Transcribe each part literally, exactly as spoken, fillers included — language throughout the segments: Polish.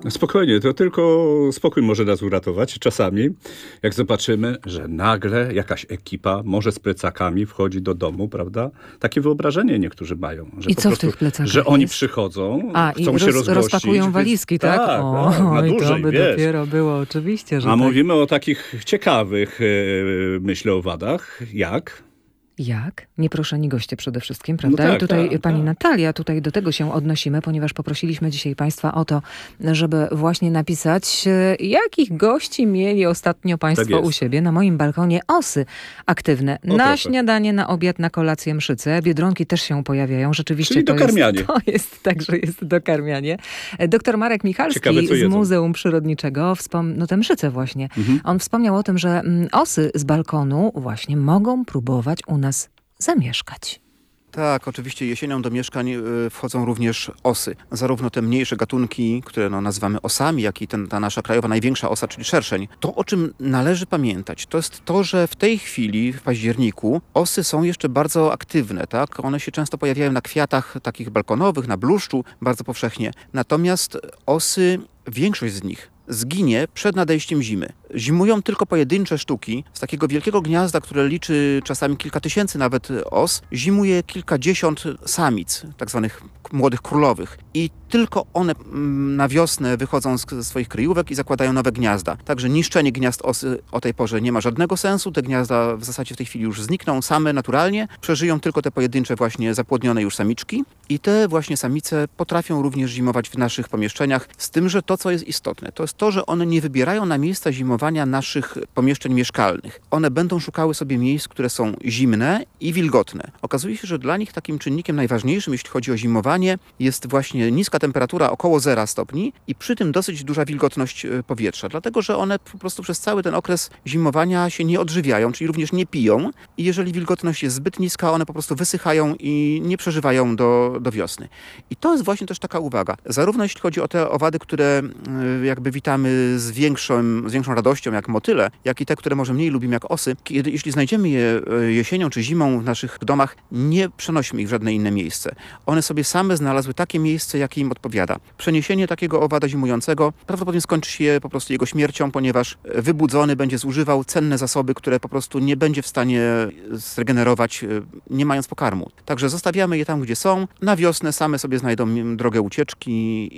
Spokojnie, to tylko spokój może nas uratować czasami, jak zobaczymy, że nagle jakaś ekipa, może z plecakami, wchodzi do domu, prawda? Takie wyobrażenie niektórzy mają. Że I po co w prostu, tych plecakach że oni jest? przychodzą, A, chcą i się roz, rozgościć. rozpakują więc- walizki, tak? Tak, o, tak, na i to dłużej, by wiesz. dopiero było, oczywiście, że A tak. mówimy o takich ciekawych, e, myślę, owadach, jak... Jak? Nieproszeni goście przede wszystkim, prawda? No tak, I tutaj tak, pani tak. Natalia, tutaj do tego się odnosimy, ponieważ poprosiliśmy dzisiaj państwa o to, żeby właśnie napisać, e, jakich gości mieli ostatnio państwo jest. u siebie. Na moim balkonie osy aktywne. O, na proszę. śniadanie, na obiad, na kolację, mszyce. Biedronki też się pojawiają. Rzeczywiście Czyli to dokarmianie. jest, to jest także jest dokarmianie. E, Doktor Marek Michalski Ciekawe, co z jedzą. Muzeum Przyrodniczego, wspom- no te mszyce właśnie, Mhm. on wspomniał o tym, że mm, osy z balkonu właśnie mogą próbować u nas zamieszkać. Tak, oczywiście jesienią do mieszkań y, wchodzą również osy. Zarówno te mniejsze gatunki, które no, nazywamy osami, jak i ten, ta nasza krajowa największa osa, czyli szerszeń. To, o czym należy pamiętać, to jest to, że w tej chwili, w październiku, osy są jeszcze bardzo aktywne. Tak? One się często pojawiają na kwiatach takich balkonowych, na bluszczu, bardzo powszechnie. Natomiast osy, większość z nich zginie przed nadejściem zimy. Zimują tylko pojedyncze sztuki. Z takiego wielkiego gniazda, które liczy czasami kilka tysięcy nawet os, zimuje kilkadziesiąt samic, tak zwanych młodych królowych. I tylko one mm, na wiosnę wychodzą z, ze swoich kryjówek i zakładają nowe gniazda. Także niszczenie gniazd osy o tej porze nie ma żadnego sensu. Te gniazda w zasadzie w tej chwili już znikną same naturalnie. Przeżyją tylko te pojedyncze właśnie zapłodnione już samiczki. I te właśnie samice potrafią również zimować w naszych pomieszczeniach. Z tym, że to, co jest istotne, to jest to, że one nie wybierają na miejsca zimowania naszych pomieszczeń mieszkalnych. One będą szukały sobie miejsc, które są zimne i wilgotne. Okazuje się, że dla nich takim czynnikiem najważniejszym, jeśli chodzi o zimowanie, jest właśnie niska temperatura około zera stopni i przy tym dosyć duża wilgotność e, powietrza. Dlatego, że one po prostu przez cały ten okres zimowania się nie odżywiają, czyli również nie piją. I jeżeli wilgotność jest zbyt niska, one po prostu wysychają i nie przeżywają do, do wiosny. I to jest właśnie też taka uwaga. Zarówno jeśli chodzi o te owady, które e, jakby witamy z większą, z większą radością, jak motyle, jak i te, które może mniej lubimy, jak osy. Kiedy, jeśli znajdziemy je e, jesienią czy zimą w naszych domach, nie przenosimy ich w żadne inne miejsce. One sobie same znalazły takie miejsce, jakie im odpowiada. Przeniesienie takiego owada zimującego prawdopodobnie skończy się po prostu jego śmiercią, ponieważ wybudzony będzie zużywał cenne zasoby, które po prostu nie będzie w stanie zregenerować, e, nie mając pokarmu. Także zostawiamy je tam, gdzie są. Na wiosnę same sobie znajdą drogę ucieczki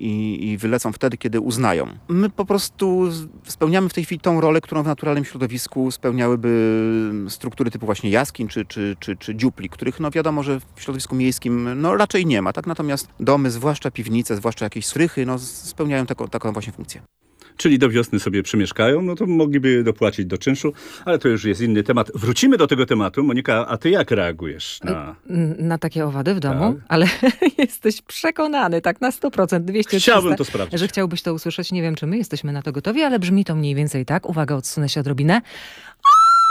i, i wylecą wtedy, kiedy uznają. My po prostu spełniamy w tej chwili tą rolę, którą w naturalnym środowisku spełniałyby struktury typu właśnie jaskiń czy, czy, czy, czy dziupli, których no wiadomo, że w środowisku miejskim no raczej nie ma. Tak? Natomiast domy, zwłaszcza piwnice, zwłaszcza jakieś strychy, no spełniają taką, taką właśnie funkcję. Czyli do wiosny sobie przemieszkają, no to mogliby dopłacić do czynszu, ale to już jest inny temat. Wrócimy do tego tematu. Monika, a ty jak reagujesz na... Na takie owady w domu? Tak. Ale jesteś przekonany, tak na sto procent, dwieście Chciałbym trzysta, to sprawdzić. że chciałbyś to usłyszeć. Nie wiem, czy my jesteśmy na to gotowi, ale brzmi to mniej więcej tak. Uwaga, odsunę się odrobinę.